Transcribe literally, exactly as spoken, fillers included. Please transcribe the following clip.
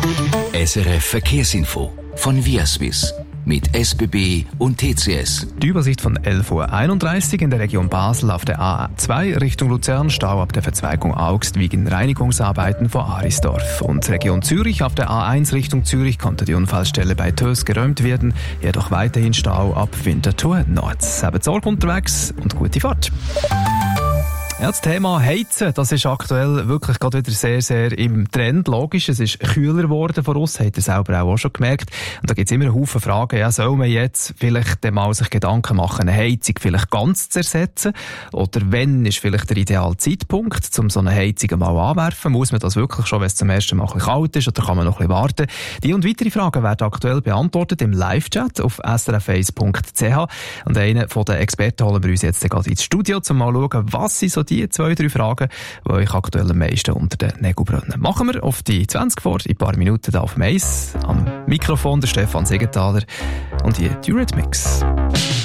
S R F Verkehrsinfo von Viaswiss mit S B B und T C S. Die Übersicht von elf Uhr einunddreißig in der Region Basel auf der A zwei Richtung Luzern, Stau ab der Verzweigung Augst wegen Reinigungsarbeiten vor Arisdorf. Und Region Zürich auf der A eins Richtung Zürich konnte die Unfallstelle bei Tös geräumt werden, jedoch weiterhin Stau ab Winterthur Nord. Habt Sorge unterwegs und gute Fahrt. Ja, das Thema Heizen, das ist aktuell wirklich gerade wieder sehr, sehr im Trend. Logisch, es ist kühler geworden von uns, habt ihr selber auch schon gemerkt. Und da gibt es immer einen Haufen Fragen. Ja, soll man jetzt vielleicht mal sich Gedanken machen, eine Heizung vielleicht ganz zu ersetzen? Oder wenn ist vielleicht der ideale Zeitpunkt, um so eine Heizung mal anwerfen? Muss man das wirklich schon, wenn es zum ersten Mal ein bisschen kalt ist, oder kann man noch ein bisschen warten? Die und weitere Fragen werden aktuell beantwortet im Live-Chat auf s r f eins punkt c h. Und einen von den Experten holen wir uns jetzt gerade ins Studio, um mal zu schauen, was sind so die zwei, drei Fragen, die euch aktuell am meisten unter den Nägeln brennen. Machen wir auf die zwanzig vor, in ein paar Minuten da auf dem Eis. Am Mikrofon der Stefan Siegenthaler und hier die Eurythmics.